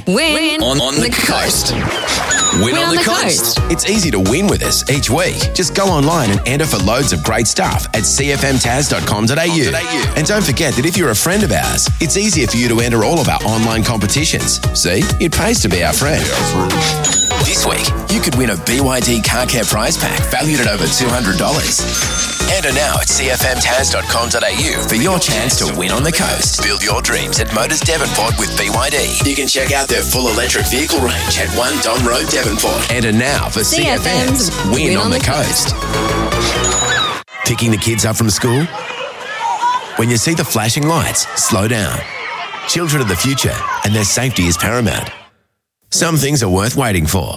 Win on the coast. Win on the coast. It's easy to win with us each week. Just go online and enter for loads of great stuff at cfmtaz.com.au. And don't forget that if you're a friend of ours, it's easier for you to enter all of our online competitions. See, it pays to be our friend. This week, you could win a BYD car care prize pack valued at over $200. Enter now at cfmtaz.com.au for your chance to win on the coast. Build your dreams at Motors Devonport with BYD. You can check out their full electric vehicle range at 1 Don Road, Devonport. Enter now for CFM's Win on the Coast. Picking the kids up from school? When you see the flashing lights, slow down. Children are the future, and their safety is paramount. Some things are worth waiting for.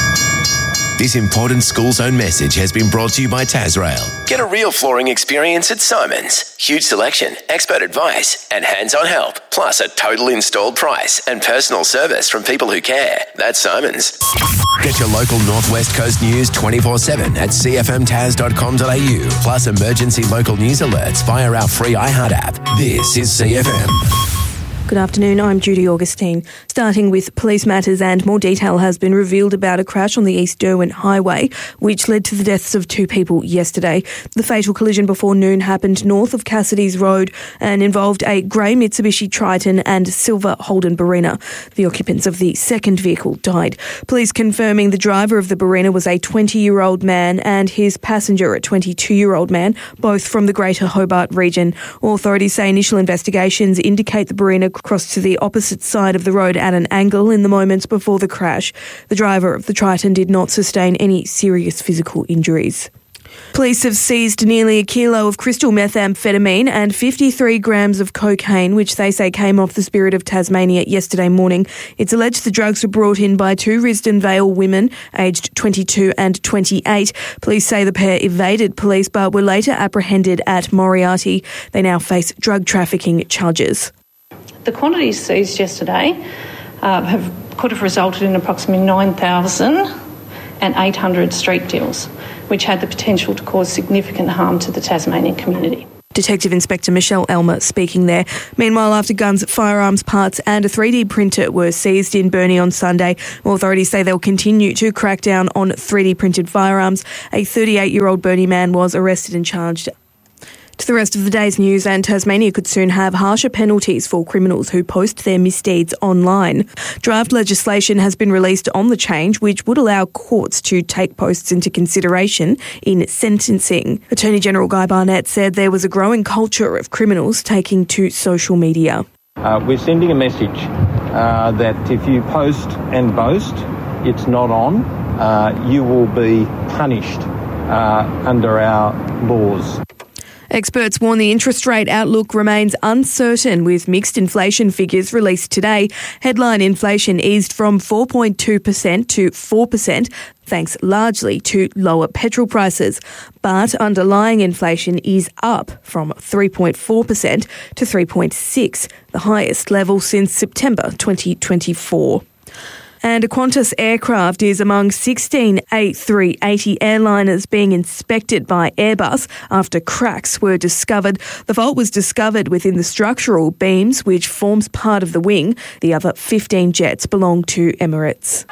This important school zone message has been brought to you by Tasrail. Get a real flooring experience at Simon's. Huge selection, expert advice, and hands-on help. Plus a total installed price and personal service from people who care. That's Simon's. Get your local Northwest Coast news 24/7 at cfmtaz.com.au. Plus emergency local news alerts via our free iHeart app. This is CFM. Good afternoon, I'm Judy Augustine. Starting with police matters, and more detail has been revealed about a crash on the East Derwent Highway, which led to the deaths of 2 people yesterday. The fatal collision before noon happened north of Cassidy's Road and involved a grey Mitsubishi Triton and silver Holden Barina. The occupants of the second vehicle died. Police confirming the driver of the Barina was a 20-year-old man and his passenger, a 22-year-old man, both from the Greater Hobart region. Authorities say initial investigations indicate the Barina crossed to the opposite side of the road at an angle in the moments before the crash. The driver of the Triton did not sustain any serious physical injuries. Police have seized nearly a kilo of crystal methamphetamine and 53 grams of cocaine, which they say came off the Spirit of Tasmania yesterday morning. It's alleged the drugs were brought in by 2 Risdon Vale women, aged 22 and 28. Police say the pair evaded police but were later apprehended at Moriarty. They now face drug trafficking charges. The quantities seized yesterday could have resulted in approximately 9,800 street deals, which had the potential to cause significant harm to the Tasmanian community. Detective Inspector Michelle Elmer speaking there. Meanwhile, after guns, firearms parts and a 3D printer were seized in Burnie on Sunday, authorities say they'll continue to crack down on 3D printed firearms. A 38-year-old Burnie man was arrested and charged. To the rest of the day's news, and Tasmania could soon have harsher penalties for criminals who post their misdeeds online. Draft legislation has been released on the change, which would allow courts to take posts into consideration in sentencing. Attorney General Guy Barnett said there was a growing culture of criminals taking to social media. We're sending a message that if you post and boast, it's not on, you will be punished under our laws. Experts warn the interest rate outlook remains uncertain, with mixed inflation figures released today. Headline inflation eased from 4.2% to 4%, thanks largely to lower petrol prices. But underlying inflation is up from 3.4% to 3.6%, the highest level since September 2024. And a Qantas aircraft is among 16 A380 airliners being inspected by Airbus after cracks were discovered. The fault was discovered within the structural beams, which forms part of the wing. The other 15 jets belong to Emirates.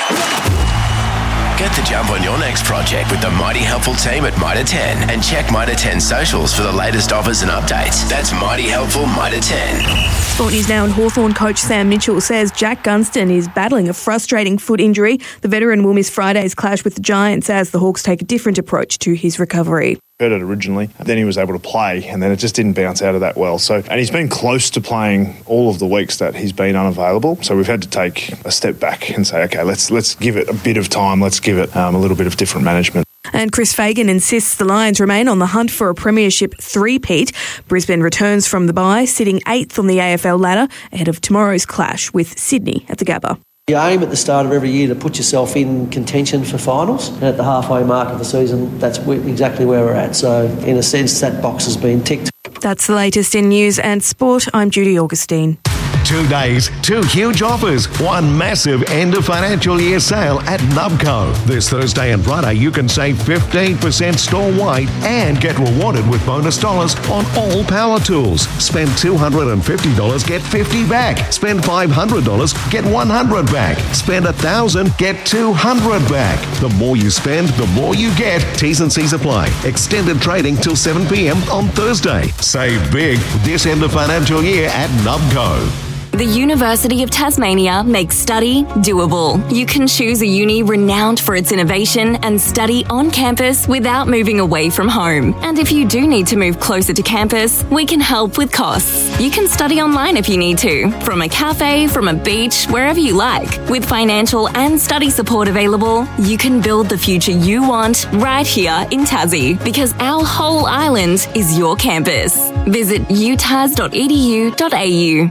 Get the jump on your next project with the mighty helpful team at Mitre 10 and check Mitre 10 socials for the latest offers and updates. That's mighty helpful Mitre 10. Sport News Now and Hawthorn coach Sam Mitchell says Jack Gunston is battling a frustrating foot injury. The veteran will miss Friday's clash with the Giants as the Hawks take a different approach to his recovery. Hurt it originally, then he was able to play, and then it just didn't bounce out of that well. And he's been close to playing all of the weeks that he's been unavailable. So we've had to take a step back and say, okay, let's give it a bit of time. Let's give it a little bit of different management. And Chris Fagan insists the Lions remain on the hunt for a premiership three-peat. Brisbane returns from the bye, sitting 8th on the AFL ladder ahead of tomorrow's clash with Sydney at the Gabba. You aim at the start of every year to put yourself in contention for finals, and at the halfway mark of the season, that's exactly where we're at. So, in a sense, that box has been ticked. That's the latest in news and sport. I'm Judy Augustine. 2 days, 2 huge offers, 1 massive end of financial year sale at Nubco. This Thursday and Friday, you can save 15% store-wide and get rewarded with bonus dollars on all power tools. Spend $250, get $50 back. Spend $500, get $100 back. Spend $1,000, get $200 back. The more you spend, the more you get. T's and C's apply. Extended trading till 7 p.m. on Thursday. Save big this end of financial year at Nubco. The University of Tasmania makes study doable. You can choose a uni renowned for its innovation and study on campus without moving away from home. And if you do need to move closer to campus, we can help with costs. You can study online if you need to, from a cafe, from a beach, wherever you like. With financial and study support available, you can build the future you want right here in Tassie, because our whole island is your campus. Visit utas.edu.au.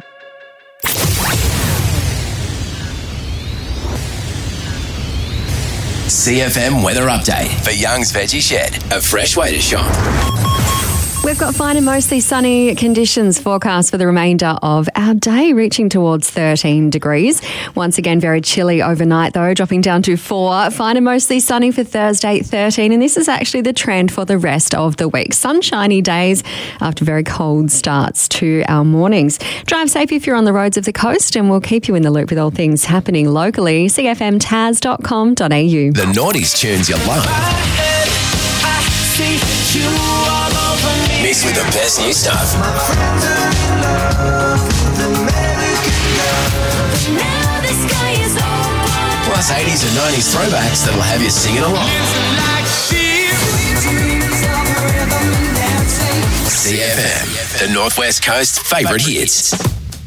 CFM weather update for Young's Veggie Shed, a fresh way to shop. We've got fine and mostly sunny conditions forecast for the remainder of our day, reaching towards 13 degrees. Once again, very chilly overnight though, dropping down to 4. Fine and mostly sunny for Thursday, 13. And this is actually the trend for the rest of the week. Sunshiny days after very cold starts to our mornings. Drive safe if you're on the roads of the coast, and we'll keep you in the loop with all things happening locally. CFMTaz.com.au. The noughties tunes you love. Mixed with the best new stuff. Plus 80s and 90s throwbacks that'll have you singing along. CFM, the Northwest Coast favourite hits.